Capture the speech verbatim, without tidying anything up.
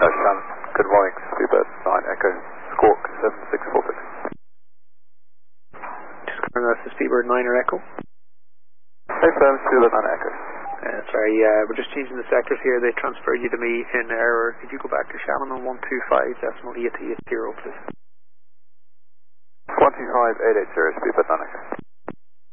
Shan. Good morning, Speedbird nine Echo, Squawk seven six four six. Just confirm that's the Speedbird nine or Echo. Hey firm, Speedbird nine Echo. Uh, sorry, uh, we're just changing the sectors here. They transferred you to me in error. Could you go back to Shannon on one two five decimal eight eight zero, please? one two five eight eight zero, Speedbird nine Echo.